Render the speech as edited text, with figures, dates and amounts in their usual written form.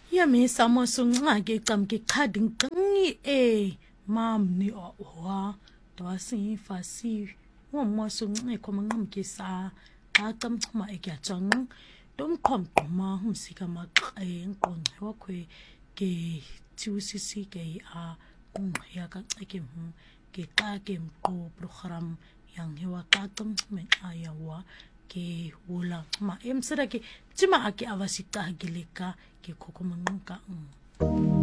Ya me samo sunga ke kam ke khading kangi mam ni wa to si fa si mo mo sunga ko mangam ke sa ta tam ma e kya chang dom khom ma hum si ka ma kai kon wa khwe ke chu si ke a kung ya ka ke hu ke ka ke ko program yang hewa ka tam me ayawa ke wala ma em sera ke chima ake avasita gileka ke kokomanga